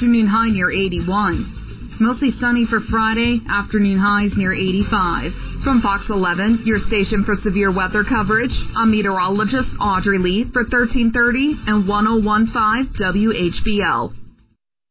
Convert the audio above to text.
afternoon high near 81. Mostly sunny for Friday, afternoon highs near 85. From Fox 11, your station for severe weather coverage, I'm meteorologist Audrey Lee for 1330 and 1015 WHBL.